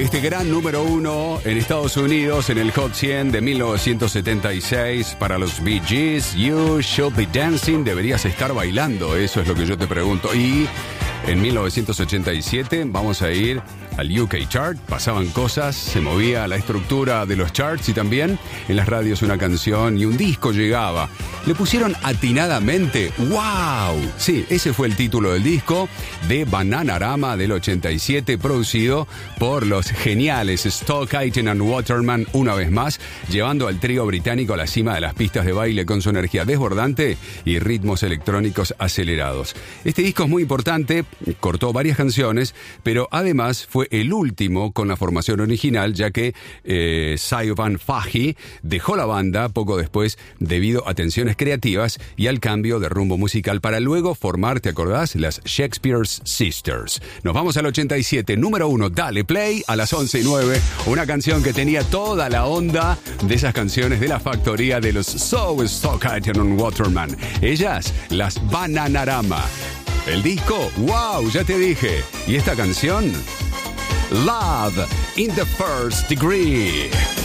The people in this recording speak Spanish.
Este gran número 1 en Estados Unidos en el Hot 100 de 1976 para los Bee Gees. You should be dancing. Deberías estar bailando. Eso es lo que yo te pregunto. Y en 1987 vamos a ir al UK Chart. Pasaban cosas, se movía la estructura de los charts y también en las radios una canción y un disco llegaba. Le pusieron atinadamente ¡Wow! Sí, ese fue el título del disco de Bananarama del 87, producido por los geniales Stock Aitken and Waterman, una vez más, llevando al trío británico a la cima de las pistas de baile con su energía desbordante y ritmos electrónicos acelerados. Este disco es muy importante, cortó varias canciones, pero además fue el último con la formación original, ya que Siobhan Fahey dejó la banda poco después debido a tensiones creativas y al cambio de rumbo musical para luego formar, ¿te acordás? Las Shakespeare's Sisters. Nos vamos al 87, número 1, Dale Play, a las 11:09, una canción que tenía toda la onda de esas canciones de la factoría de los Stock Aitken and Waterman. Ellas, las Bananarama. El disco, wow, ya te dije. Y esta canción, Love in the First Degree.